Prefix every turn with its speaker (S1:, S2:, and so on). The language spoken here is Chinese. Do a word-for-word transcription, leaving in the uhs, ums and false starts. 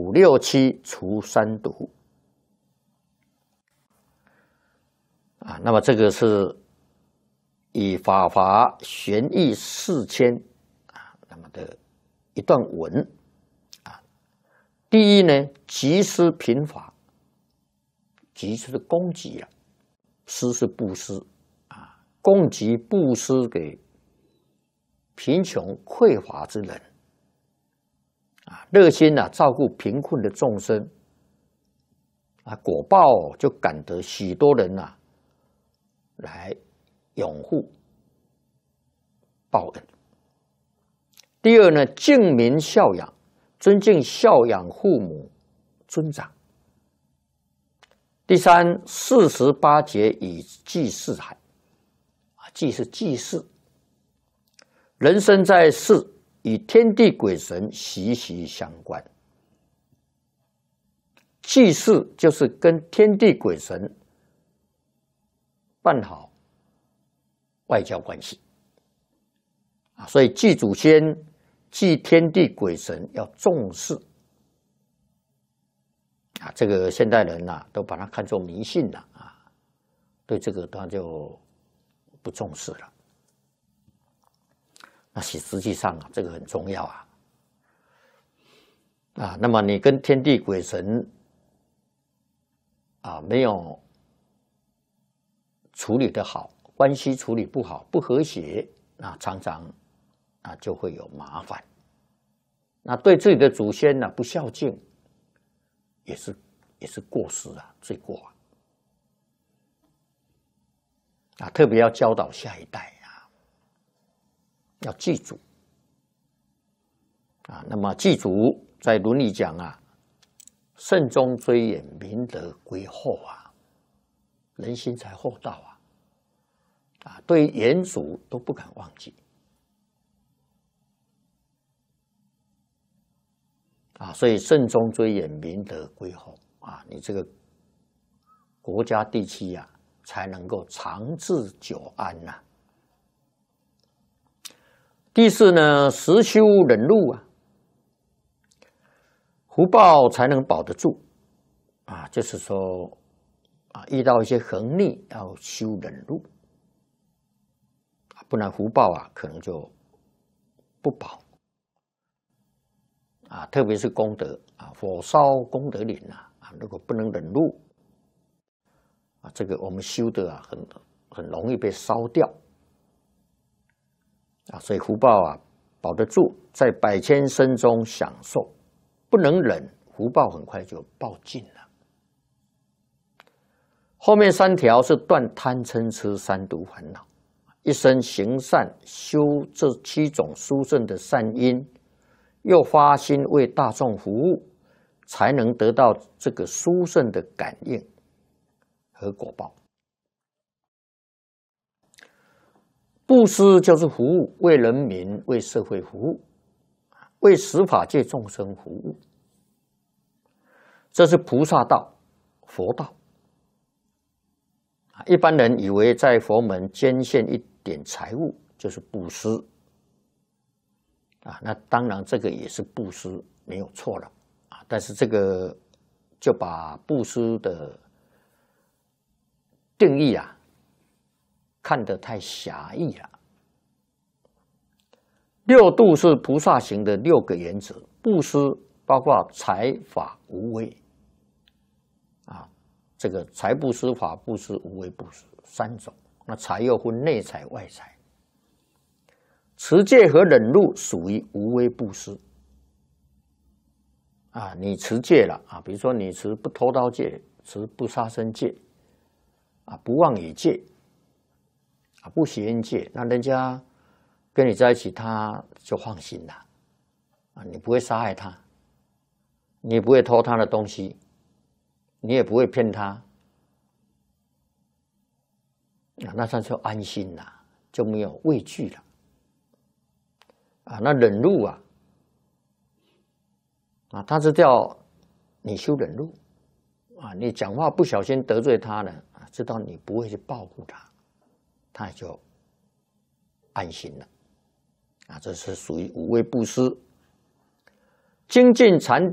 S1: 五六七除三毒啊。那么这个是以法华玄义四千啊，那么的一段文啊。第一呢，集施贫乏，集是供给啊，施是布施啊，供给布施给贫穷匮乏之人啊，热心啊照顾贫困的众生啊，果报就感得许多人呐、啊、来拥护报恩。第二呢，敬民孝养，尊敬孝养父母尊长。第三，四十八节以济世海啊，济是济世，人生在世与天地鬼神息息相关，济世就是跟天地鬼神办好外交关系啊，所以祭祖先、祭天地鬼神要重视啊。这个现代人呐、啊，都把它看作迷信了啊，对这个他就不重视了。那实际上啊，这个很重要啊啊。那么你跟天地鬼神啊没有处理得好，关系处理不好，不和谐，那常常啊就会有麻烦。那对自己的祖先呢、啊、不孝敬，也是也是过失啊，罪过啊。啊，特别要教导下一代啊，要记住啊。那么记住，在《伦理》讲啊，慎终追远，明德归厚啊，人心才厚道啊。啊，对远祖都不敢忘记啊，所以慎终追远，明德归厚啊，你这个国家地区啊，才能够长治久安呐、啊。第四呢，实修忍辱啊，福报才能保得住啊。就是说啊，遇到一些横逆要修忍辱，不然福报啊可能就不保啊。特别是功德啊，火烧功德林啊，啊，如果不能忍辱啊，这个我们修的啊，很很容易被烧掉啊。所以福报啊保得住，在百千生中享受，不能忍，福报很快就报尽了。后面三条是断贪嗔痴三毒烦恼，一生行善，修这七种殊胜的善因，又发心为大众服务，才能得到这个殊胜的感应和果报。布施就是服务，为人民、为社会服务，为十法界众生服务，这是菩萨道、佛道。一般人以为在佛门捐献一点财物就是布施啊，那当然这个也是布施，没有错了啊。但是这个就把布施的定义啊看得太狭义了。六度是菩萨行的六个原则，布施包括财法无为啊。这个财布施、法布施、无为布施三种，那财又分内财、外财。持戒和忍辱属于无为布施啊，你持戒了啊，比如说你持不偷盗戒、持不杀生戒啊、不妄语戒啊、不邪淫戒，那人家跟你在一起，他就放心了啊，你不会杀害他，你也不会偷他的东西。你也不会骗他，那他就安心了，就没有畏惧了啊。那忍辱啊，啊，他是叫你修忍辱啊，你讲话不小心得罪他了啊，知道你不会去报复他，他也就安心了啊。这是属于无为布施，精进禅